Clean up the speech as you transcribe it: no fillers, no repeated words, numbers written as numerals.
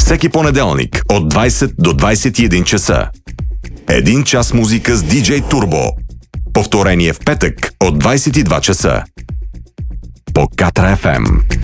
Всеки понеделник от 20 до 21 часа. 1 час музика с DJ Turbo. Повторение в петък от 22 часа. По Катра FM.